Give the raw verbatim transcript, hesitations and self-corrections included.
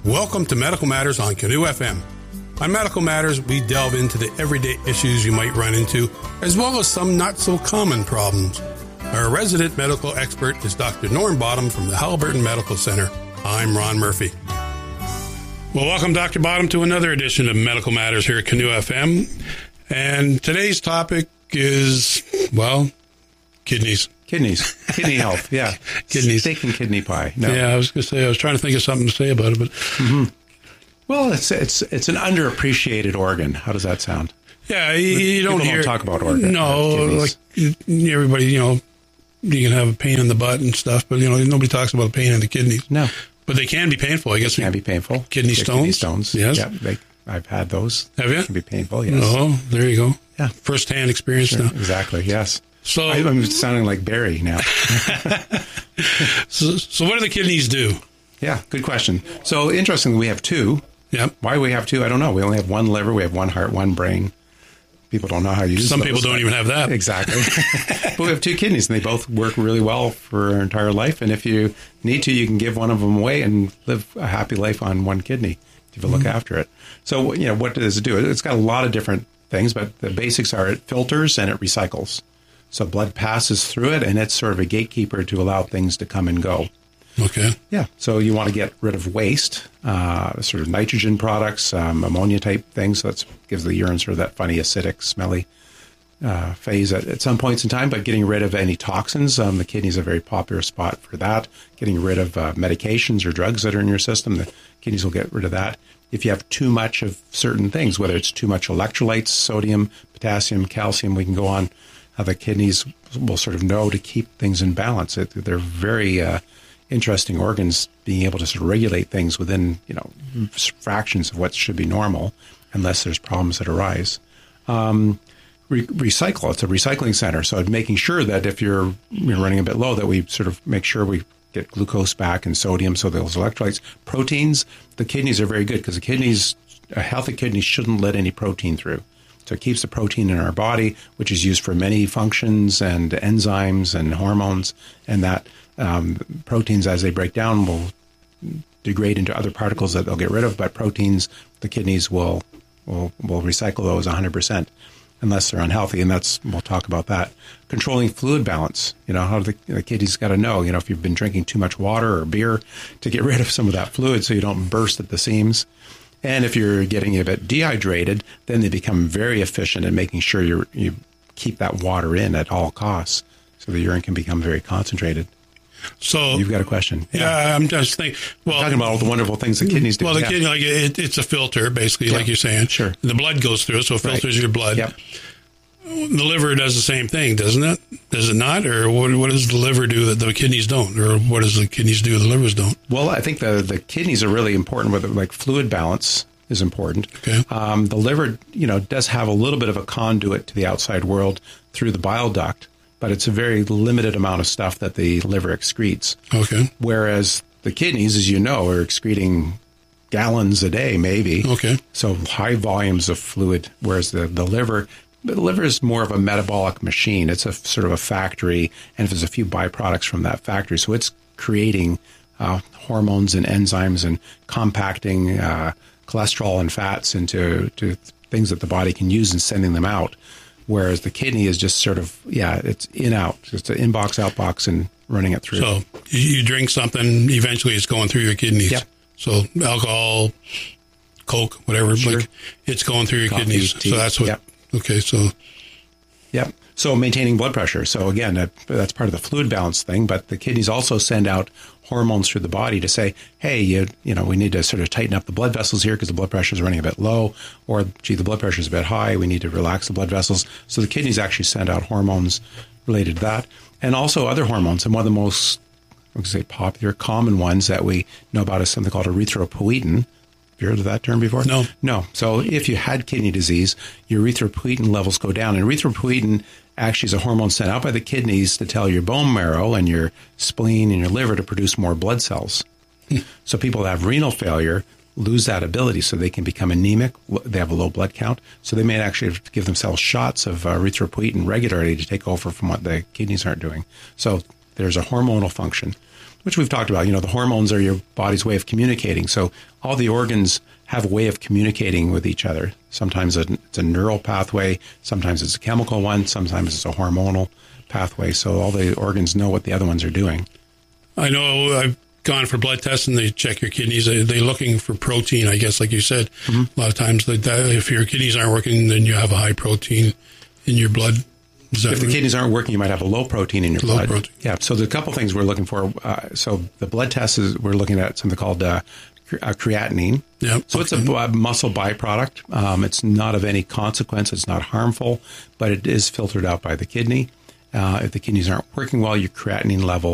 Welcome to Medical Matters on Canoe F M. On Medical Matters, we delve into the everyday issues you might run into, as well as some not-so-common problems. Our resident medical expert is Doctor Norm Bottom from the Halliburton Medical Center. I'm Ron Murphy. Well, welcome, Doctor Bottom, to another edition of Medical Matters here at Canoe F M. And today's topic is, well, kidneys. Kidneys. Kidney health, yeah. Kidneys. Steak and kidney pie. No. Yeah, I was going to say, I was trying to think of something to say about it, but... Mm-hmm. Well, it's it's it's an underappreciated organ. How does that sound? Yeah, you, you don't People hear... don't talk about organs. No, like everybody, you know, you can have a pain in the butt and stuff, but, you know, nobody talks about a pain in the kidneys. No. But they can be painful, I guess. They can be painful. Kidney They're stones? Kidney stones, yes. Yeah, they, I've had those. Have you? They can be painful, yes. Oh, there you go. Yeah. First-hand experience Sure, now. Exactly, yes. So I, I'm sounding like Barry now. so, so what do the kidneys do? Yeah, good question. So, interestingly, we have two. Yep. Why we have two, I don't know. We only have one liver, we have one heart, one brain. People don't know how to use Some those, people don't even have that. Exactly. But we have two kidneys, and they both work really well for our entire life. And if you need to, you can give one of them away and live a happy life on one kidney if you look mm-hmm. after it. So, you know, what does it do? It's got a lot of different things, but the basics are it filters and it recycles. So blood passes through it, and it's sort of a gatekeeper to allow things to come and go. Okay. Yeah. So you want to get rid of waste, uh, sort of nitrogen products, um, ammonia type things. So that gives the urine sort of that funny, acidic, smelly uh, phase at, at some points in time. But getting rid of any toxins, um, the kidney is a very popular spot for that. Getting rid of uh, medications or drugs that are in your system, the kidneys will get rid of that. If you have too much of certain things, whether it's too much electrolytes, sodium, potassium, calcium, we can go on how the kidneys will sort of know to keep things in balance. It, they're very... Uh, interesting organs, being able to sort of regulate things within, you know, fractions of what should be normal, unless there's problems that arise. Um, re- recycle, it's a recycling center. So making sure that if you're, you're running a bit low, that we sort of make sure we get glucose back and sodium, so those electrolytes. Proteins, the kidneys are very good because the kidneys, a healthy kidney shouldn't let any protein through. So it keeps the protein in our body, which is used for many functions and enzymes and hormones, and that um, proteins, as they break down, will degrade into other particles that they'll get rid of. But proteins, the kidneys will will, will recycle those one hundred percent unless they're unhealthy, and that's we'll talk about that. Controlling fluid balance, you know, how the, the kidneys got to know, you know, if you've been drinking too much water or beer, to get rid of some of that fluid so you don't burst at the seams. And if you're getting a bit dehydrated, then they become very efficient in making sure you you keep that water in at all costs, so the urine can become very concentrated. So you've got a question? Yeah, yeah I'm just thinking. Well, We're talking about all the wonderful things the kidneys do. Well, the yeah. kidney, like it, it's a filter, basically, yeah. like you're saying. Sure. The blood goes through, so it filters right. your blood. Yep. The liver does the same thing, doesn't it? Does it not? Or what, what does the liver do that the kidneys don't? Or what does the kidneys do the livers don't? Well, I think the the kidneys are really important, with like fluid balance is important. Okay. Um, the liver, you know, does have a little bit of a conduit to the outside world through the bile duct, but it's a very limited amount of stuff that the liver excretes. Okay. Whereas the kidneys, as you know, are excreting gallons a day, maybe. Okay. So high volumes of fluid, whereas the, the liver, the liver is more of a metabolic machine. It's a sort of a factory, and there's a few byproducts from that factory. So it's creating uh, hormones and enzymes and compacting uh, cholesterol and fats into to things that the body can use and sending them out. Whereas the kidney is just sort of, yeah, it's in, out. It's an inbox, outbox, and running it through. So you drink something, eventually it's going through your kidneys. Yep. So alcohol, Coke, whatever, Sure. like it's going through your Coffee, kidneys. tea. So that's what, Yep. okay, so. Yep. So maintaining blood pressure. So again, that, that's part of the fluid balance thing, but the kidneys also send out hormones through the body to say, hey, you, you know, we need to sort of tighten up the blood vessels here because the blood pressure is running a bit low, or gee, the blood pressure is a bit high. We need to relax the blood vessels. So the kidneys actually send out hormones related to that, and also other hormones. And one of the most, I would say, popular, common ones that we know about is something called erythropoietin. Have you heard of that term before? No. No. So if you had kidney disease, your erythropoietin levels go down. And erythropoietin actually is a hormone sent out by the kidneys to tell your bone marrow and your spleen and your liver to produce more blood cells. So people that have renal failure lose that ability, so they can become anemic. They have a low blood count. So they may actually have to give themselves shots of uh, erythropoietin regularly to take over from what the kidneys aren't doing. So there's a hormonal function. which we've talked about. You know, the hormones are your body's way of communicating. So all the organs have a way of communicating with each other. Sometimes it's a neural pathway, sometimes it's a chemical one, sometimes it's a hormonal pathway. So all the organs know what the other ones are doing. I know I've gone for blood tests and they check your kidneys. They, they're looking for protein, I guess, like you said. Mm-hmm. A lot of times, that, that if your kidneys aren't working, then you have a high protein in your blood. Is that if the right? kidneys aren't working, you might have a low protein in your low blood. Protein. Yeah. So there's a couple things we're looking for. Uh, so the blood test is we're looking at something called uh, creatinine. Yep. So okay. it's a, a muscle byproduct. Um, it's not of any consequence. It's not harmful, but it is filtered out by the kidney. Uh, if the kidneys aren't working well, your creatinine level